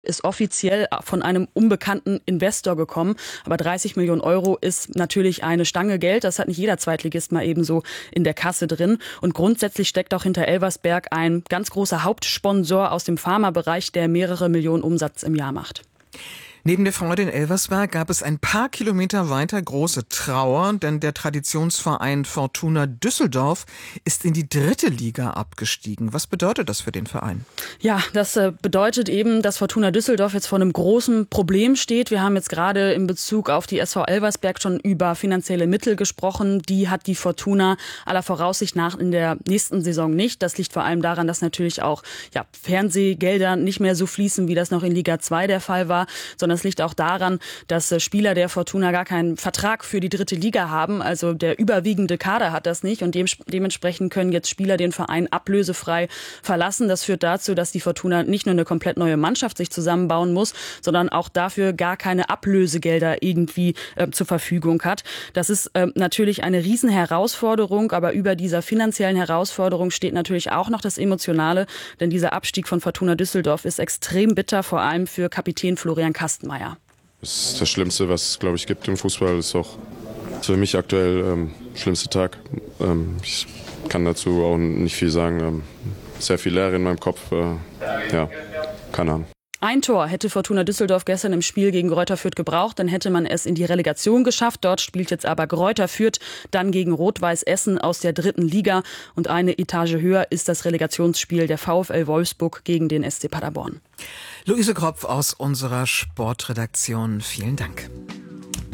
ist offiziell von einem unbekannten Investor gekommen. Aber 30 Millionen Euro ist natürlich eine Stange Geld. Das hat nicht jeder Zweitligist mal eben so in der Kasse drin. Und grundsätzlich steckt auch hinter Elversberg ein ganz großer Hauptsponsor aus dem Pharmabereich, der mehrere Millionen Umsatz im Jahr macht. Neben der Freude in Elversberg gab es ein paar Kilometer weiter große Trauer, denn der Traditionsverein Fortuna Düsseldorf ist in die 3. Liga abgestiegen. Was bedeutet das für den Verein? Ja, das bedeutet eben, dass Fortuna Düsseldorf jetzt vor einem großen Problem steht. Wir haben jetzt gerade in Bezug auf die SV Elversberg schon über finanzielle Mittel gesprochen. Die hat die Fortuna aller Voraussicht nach in der nächsten Saison nicht. Das liegt vor allem daran, dass natürlich auch Fernsehgelder nicht mehr so fließen, wie das noch in Liga 2 der Fall war, sondern es liegt auch daran, dass Spieler der Fortuna gar keinen Vertrag für die 3. Liga haben. Also der überwiegende Kader hat das nicht und dementsprechend können jetzt Spieler den Verein ablösefrei verlassen. Das führt dazu, dass die Fortuna nicht nur eine komplett neue Mannschaft sich zusammenbauen muss, sondern auch dafür gar keine Ablösegelder irgendwie zur Verfügung hat. Das ist natürlich eine Riesenherausforderung, aber über dieser finanziellen Herausforderung steht natürlich auch noch das Emotionale, denn dieser Abstieg von Fortuna Düsseldorf ist extrem bitter, vor allem für Kapitän Florian Kastenmeier. Das ist das Schlimmste, was es, glaube ich, gibt im Fußball. Das ist auch für mich aktuell schlimmste Tag. Ich kann dazu auch nicht viel sagen. Sehr viel Leere in meinem Kopf. Keine Ahnung. Ein Tor hätte Fortuna Düsseldorf gestern im Spiel gegen Greuther Fürth gebraucht, dann hätte man es in die Relegation geschafft. Dort spielt jetzt aber Greuther Fürth dann gegen Rot-Weiß Essen aus der 3. Liga. Und eine Etage höher ist das Relegationsspiel der VfL Wolfsburg gegen den SC Paderborn. Luise Kropf aus unserer Sportredaktion, vielen Dank.